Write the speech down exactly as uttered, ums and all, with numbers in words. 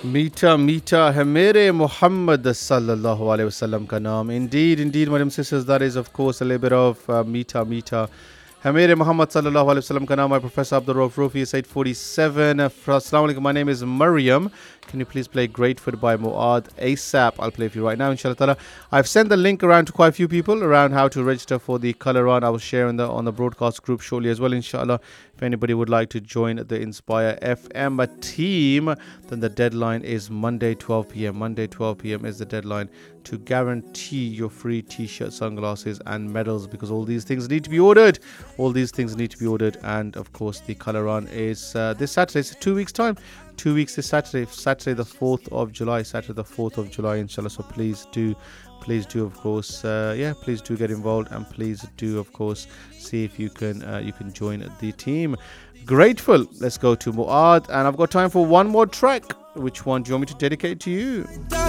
मीठा मीठा है मेरे Muhammad sallallahu alaihi wasallam ka naam. Indeed, indeed, my dear sisters, that is of course a little bit of uh, meeta meeta. Hamere Muhammad sallallahu alaihi wasallam ka naam. My Professor Abdul Rauf Rufi is eight forty-seven. Assalamu alaikum. My name is Maryam. Can you please play Grateful by Muad ASAP? I'll play for you right now, inshallah ta'ala. I've sent the link around to quite a few people around how to register for the color run. I will share in the on the broadcast group shortly as well, inshallah. If anybody would like to join the Inspire F M team, then the deadline is Monday twelve p.m. Monday twelve p.m. is the deadline to guarantee your free t-shirt, sunglasses and medals, because all these things need to be ordered. All these things need to be ordered. And of course the color run is uh, this Saturday. It's two weeks time. Two weeks this Saturday, Saturday the fourth of July, Saturday the fourth of July, inshallah. So please do, please do, of course, uh, yeah, please do get involved, and please do, of course, see if you can, uh, you can join the team. Grateful. Let's go to Muad, and I've got time for one more track. Which one do you want me to dedicate to you?